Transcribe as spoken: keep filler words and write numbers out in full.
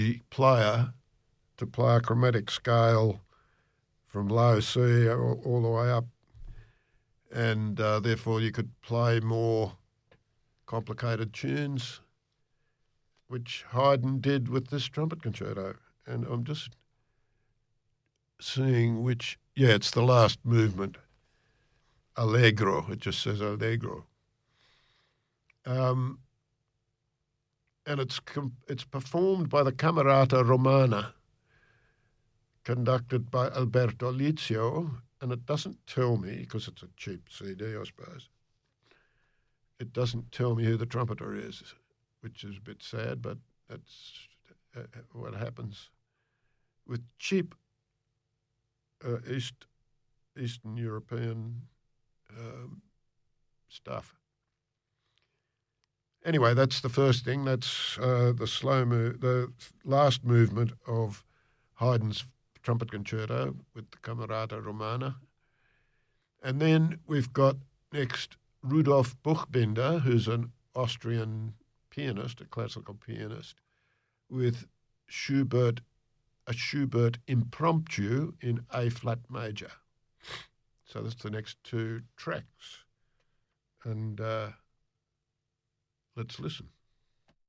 the player to play a chromatic scale from low C all, all the way up, and uh, therefore you could play more complicated tunes, which Haydn did with this trumpet concerto. And I'm just seeing which, yeah, it's the last movement, Allegro. It just says Allegro. Um, and it's com- it's performed by the Camerata Romana, conducted by Alberto Lizio, and it doesn't tell me, because it's a cheap C D, I suppose, it doesn't tell me who the trumpeter is, which is a bit sad, but that's uh, what happens with cheap uh, East Eastern European um, stuff. Anyway, that's the first thing. That's uh, the slow move, the last movement of Haydn's trumpet concerto with the Camerata Romana. And then we've got next Rudolf Buchbinder, who's an Austrian pianist, a classical pianist, with Schubert, a Schubert impromptu in A flat major. So that's the next two tracks. And uh, let's listen.